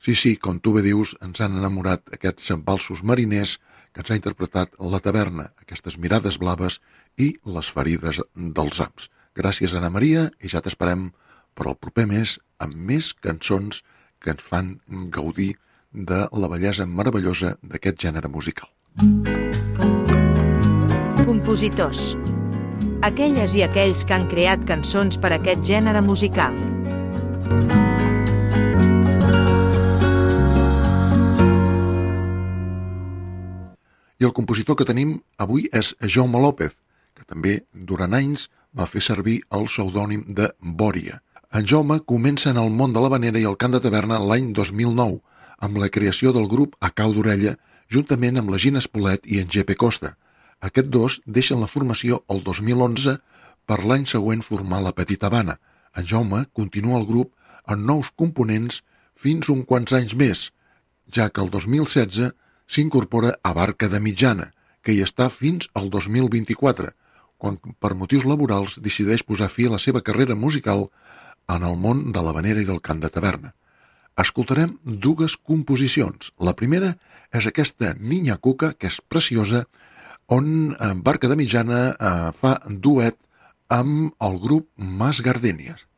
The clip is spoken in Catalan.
Sí, sí, com tu bé dius, ens han enamorat aquests valsos mariners que ens ha interpretat la taverna, aquestes mirades blaves i les ferides dels ams. Gràcies, Anna Maria, i ja t'esperem per al proper mes amb més cançons que ens fan gaudir de la bellesa meravellosa d'aquest gènere musical. Compositors. Aquelles i aquells que han creat cançons per a aquest gènere musical. I el compositor que tenim avui és Jaume López, que també durant anys va fer servir el pseudònim de Bòria. En Jaume comença en el món de l'havanera i el cant de taverna l'any 2009, amb la creació del grup A Cau d'Orella, juntament amb la Gina Espolet i en Gepe Costa. Aquests dos deixen la formació el 2011 per l'any següent formar la Petita Habana. En Jaume continua el grup amb nous components fins uns quants anys més, ja que el 2016 s'incorpora a Barca de Mitjana, que hi està fins al 2024, quan per motius laborals decideix posar fi a la seva carrera musical en el món de l'havanera i del cant de taverna. Escoltarem dues composicions. La primera és aquesta Niña Cuca, que és preciosa, on Barca de Mitjana fa duet amb el grup Mas Gardenias.